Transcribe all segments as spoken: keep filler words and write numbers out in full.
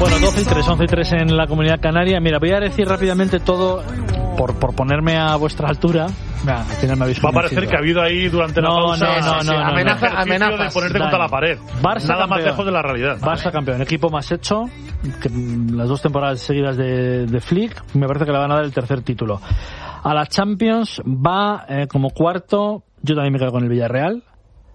Bueno, doce y tres, once y tres en la Comunidad Canaria. Mira, voy a decir rápidamente todo por, por ponerme a vuestra altura. Nah, al final me habéis Va a parecer que ha habido ahí durante la no, pausa no, no, sí, no, sí, no, amenaza, no. amenaza de ponerte contra la pared. Barça Nada campeón. más lejos de la realidad. Barça vale. campeón, equipo más hecho, que las dos temporadas seguidas de, de Flick, me parece que le van a dar el tercer título. A la Champions va eh, como cuarto, yo también me quedo con el Villarreal.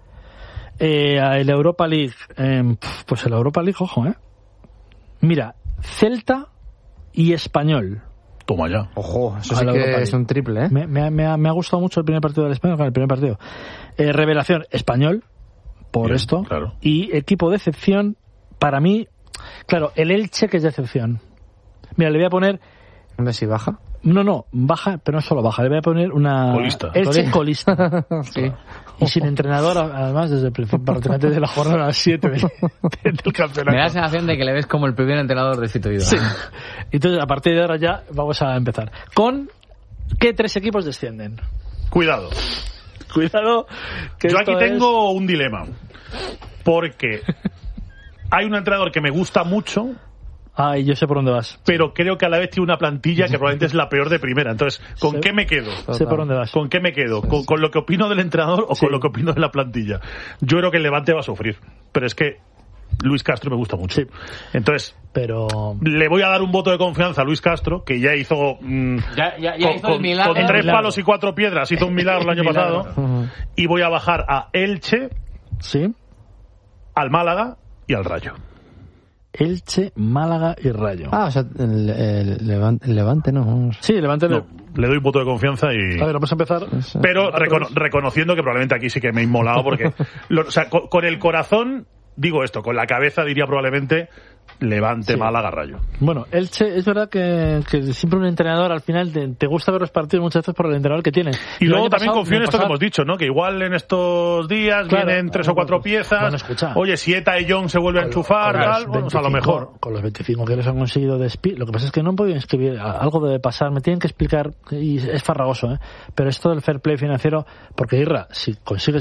Eh, a la Europa League, eh, pues el Europa League, ojo, eh. Mira, Celta y Español. Toma ya. Ojo, eso sí que es un triple, ¿eh? Me, me, me, ha, me ha gustado mucho el primer partido del Español, el primer partido. Eh, revelación, Español, por Bien, esto. Claro. Y equipo de excepción, para mí, claro, el Elche, que es de excepción. Mira, le voy a poner... ¿Dónde si baja? No, no, baja, pero no solo baja, le voy a poner una... Colista. Elche colista. Sí. Y sin entrenador, además, desde el principio, prácticamente de la jornada siete de, de, del campeonato. Me da la sensación de que le ves como el primer entrenador destituido. Sí. Entonces, a partir de ahora ya vamos a empezar. ¿Con qué tres equipos descienden? Cuidado. Cuidado. Que Yo aquí esto tengo es... un dilema. Porque hay un entrenador que me gusta mucho... Ay, yo sé por dónde vas. Pero creo que a la vez tiene una plantilla que probablemente es la peor de primera. Entonces, ¿con sé, qué me quedo? Sé por dónde vas. ¿Con qué me quedo? ¿Con, con lo que opino del entrenador o sí. con lo que opino de la plantilla? Yo creo que el Levante va a sufrir. Pero es que Luis Castro me gusta mucho. Sí. Entonces, pero le voy a dar un voto de confianza a Luis Castro, que ya hizo... Mmm, ya, ya, ya con, hizo el con, milagro. con tres milagro. palos y cuatro piedras hizo un milagro el año milagro. pasado. Uh-huh. Y voy a bajar a Elche, sí, al Málaga y al Rayo. Elche, Málaga y Rayo. Ah, o sea, el, el, Levante, el Levante no. Sí, el Levante no, le doy un voto de confianza y... A ver, vamos a empezar. Pero recono- reconociendo que probablemente aquí sí que me he inmolado porque... lo, o sea, con, con el corazón, digo esto, con la cabeza diría probablemente Levante, sí. Málaga, Rayo. Bueno, Elche, es verdad que, que siempre un entrenador al final te, te gusta ver los partidos muchas veces por el entrenador que tiene. Y, y luego también confío en esto pasado... que hemos dicho, ¿no? Que igual en estos días claro, vienen tres o cuatro piezas. Bueno, escucha. Oye, si Eta y John se vuelve a enchufar, tal, veinticinco, bueno, o sea, a lo mejor. Con los veinticinco que les han conseguido de speed, lo que pasa es que no han podido inscribir, algo debe pasar, me tienen que explicar, y es farragoso, ¿eh? Pero esto del fair play financiero, porque Irra, si consigues